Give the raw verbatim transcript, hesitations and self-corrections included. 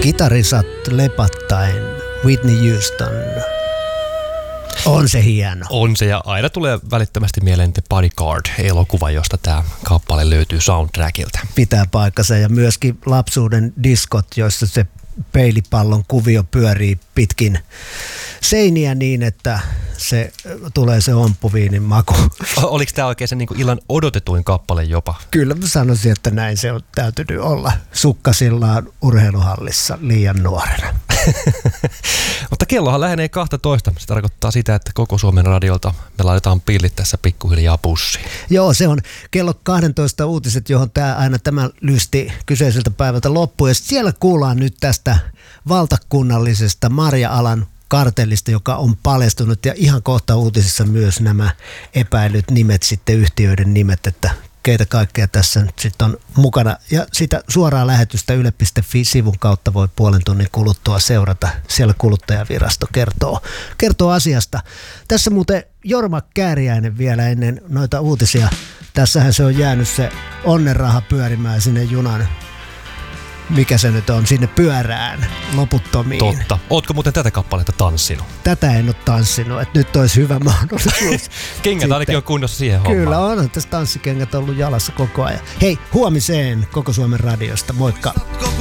Kitarisat lepattaen, Whitney Houston. On se hieno. On se, ja aina tulee välittömästi mieleen The Bodyguard-elokuva, josta tämä kappale löytyy soundtrackilta. Pitää paikkansa, ja myöskin lapsuuden diskot, joissa se peilipallon kuvio pyörii pitkin seiniä niin, että se tulee se omppuviinin maku. Oliko tämä oikein se niin kuin illan odotetuin kappale jopa? Kyllä mä sanoisin, että näin se on täytynyt olla sukkasillaan urheiluhallissa liian nuorena. Mutta kellohan lähenee kaksitoista. Se tarkoittaa sitä, että koko Suomen radiolta me laitetaan pillit tässä pikkuhiljaa pussiin. Joo, se on kello kaksitoista uutiset, johon tämä aina tämä lysti kyseiseltä päivältä loppuu. Ja siellä kuullaan nyt tästä valtakunnallisesta marja-alan kartellista, joka on paljastunut, ja ihan kohta uutisissa myös nämä epäilyt nimet, sitten yhtiöiden nimet, että keitä kaikkea tässä nyt sitten on mukana. Ja sitä suoraa lähetystä yle piste fi-sivun kautta voi puolen tunnin kuluttua seurata. Siellä kuluttajavirasto kertoo, kertoo asiasta. Tässä muuten Jorma Kääriäinen vielä ennen noita uutisia. Tässähän se on jäänyt se onnenraha pyörimään sinne junan, mikä se nyt on, sinne pyörään loputtomiin. Totta. Ootko muuten tätä kappaletta tanssinut? Tätä en ole tanssinut, että nyt olisi hyvä mahdollisuus. Kengät ainakin on kunnossa siihen hommaan. Kyllä on, tässä tanssikengät on ollut jalassa koko ajan. Hei, huomiseen Koko Suomen radiosta, moikka!